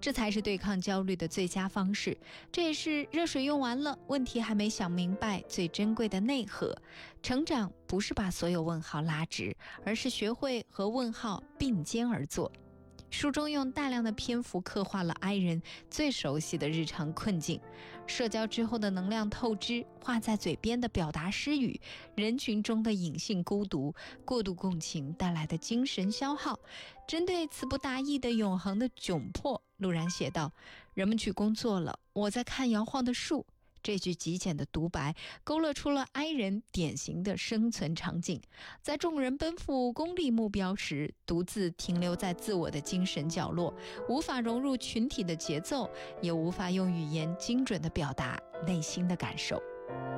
这才是对抗焦虑的最佳方式。这也是热水用完了，问题还没想明白最珍贵的内核。成长不是把所有问号拉直，而是学会和问号并肩而坐。书中用大量的篇幅刻画了 I 人最熟悉的日常困境，社交之后的能量透支，话在嘴边的表达失语，人群中的隐性孤独，过度共情带来的精神消耗。针对词不达意的永恒的窘迫，陆然写道：人们去工作了，我在看摇晃的树。这句极简的独白勾勒出了 I 人典型的生存场景，在众人奔赴功利目标时，独自停留在自我的精神角落，无法融入群体的节奏，也无法用语言精准地表达内心的感受。